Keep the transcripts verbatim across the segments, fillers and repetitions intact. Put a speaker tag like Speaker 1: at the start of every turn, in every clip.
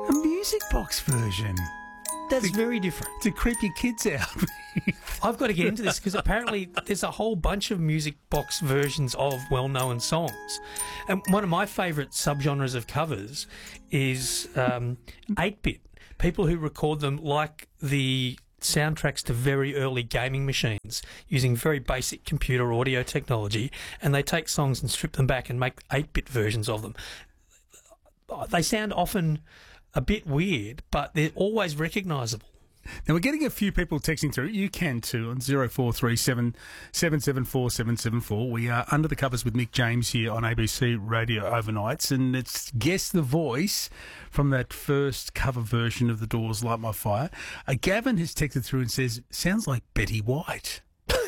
Speaker 1: A music box version.
Speaker 2: That's very different.
Speaker 1: To creep your kids out.
Speaker 2: I've got to get into this because apparently there's a whole bunch of music box versions of well-known songs. And one of my favourite subgenres of covers is um, eight-bit. People who record them like the soundtracks to very early gaming machines using very basic computer audio technology, and they take songs and strip them back and make eight-bit versions of them. They sound often a bit weird, but they're always recognisable.
Speaker 1: Now, we're getting a few people texting through. You can too on zero four three seven, seven seven four, seven seven four. We are Under the Covers with Mick James here on A B C Radio Overnights, and it's Guess the Voice from that first cover version of The Doors' Light My Fire. Uh, Gavin has texted through and says, sounds like Betty White.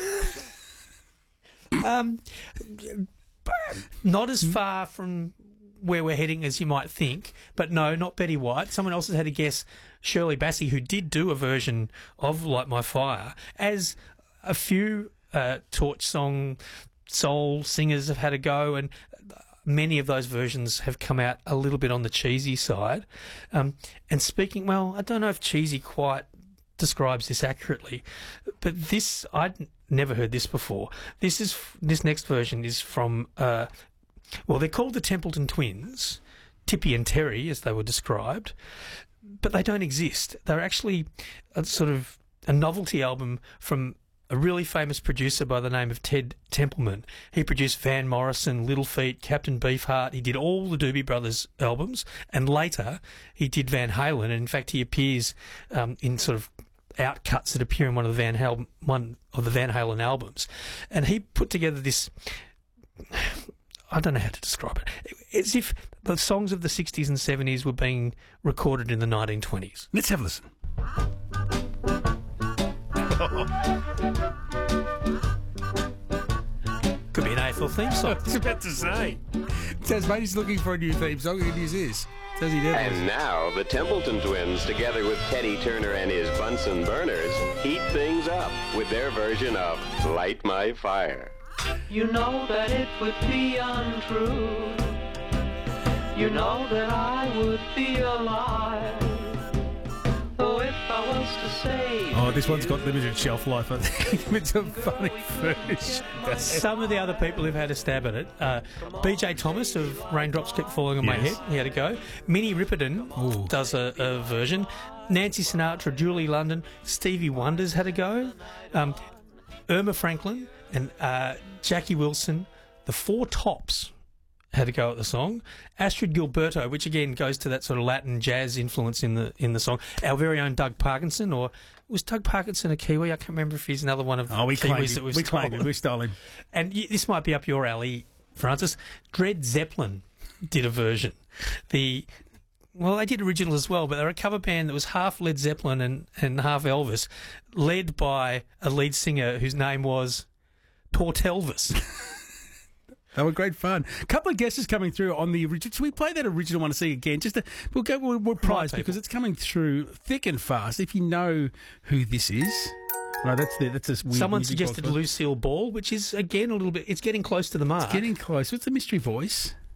Speaker 2: um, not as far from where we're heading as you might think, but no, not Betty White. Someone else has had a guess, Shirley Bassey, who did do a version of Light My Fire, as a few uh, torch song soul singers have had a go, and many of those versions have come out a little bit on the cheesy side. Um, and speaking, well, I don't know if cheesy quite describes this accurately, but this, I'd never heard this before. This is this next version is from uh, well, they're called the Templeton Twins, Tippy and Terry, as they were described, but they don't exist. They're actually a sort of a novelty album from a really famous producer by the name of Ted Templeman. He produced Van Morrison, Little Feat, Captain Beefheart. He did all the Doobie Brothers albums, and later he did Van Halen. And in fact, he appears um, in sort of outcuts that appear in one of the Van Halen, one of the Van Halen albums. And he put together this, I don't know how to describe it. It's as if the songs of the sixties and seventies were being recorded in the nineteen twenties.
Speaker 1: Let's have a listen.
Speaker 2: Could be an A F L theme song.
Speaker 1: I was about to say. Tasmania's looking for a new theme song. He use this. Does he never?
Speaker 3: And now the Templeton Twins, together with Teddy Turner and his Bunsen burners, heat things up with their version of Light My Fire.
Speaker 4: You know that it would be untrue. You know that I would be alive. Oh, if I was to say.
Speaker 1: Oh, this one's got limited shelf life, I think. It's a funny version.
Speaker 2: Some of the other people who've had a stab at it, uh, B J Thomas of Raindrops Keep Falling on My
Speaker 1: Yes.
Speaker 2: Head, he had a go. Minnie Riperton
Speaker 1: Ooh.
Speaker 2: does a, a version. Nancy Sinatra, Julie London, Stevie Wonder's had a go. Um, Irma Franklin and uh, Jackie Wilson, the Four Tops had a go at the song. Astrid Gilberto, which again goes to that sort of Latin jazz influence in the in the song. Our very own Doug Parkinson, or was Doug Parkinson a Kiwi? I can't remember if he's another one of
Speaker 1: Oh, we
Speaker 2: Kiwis
Speaker 1: claimed
Speaker 2: that
Speaker 1: him.
Speaker 2: we've
Speaker 1: We claimed him.
Speaker 2: stolen.
Speaker 1: We stole him.
Speaker 2: And y- this might be up your alley, Francis. Dred Zeppelin did a version. The Well, they did originals as well, but they're a cover band that was half Led Zeppelin and, and half Elvis, led by a lead singer whose name was Tortelvis.
Speaker 1: They were great fun. A couple of guesses coming through on the original. Should we play that original one to see again? Just to, we'll go. We'll, we'll prize
Speaker 2: people.
Speaker 1: because it's coming through thick and fast. If you know who this is, no, that's the that's a weird
Speaker 2: Someone
Speaker 1: music
Speaker 2: suggested
Speaker 1: box one.
Speaker 2: Lucille Ball, which is again a little bit. It's getting close to the mark.
Speaker 1: It's getting close. It's a mystery voice.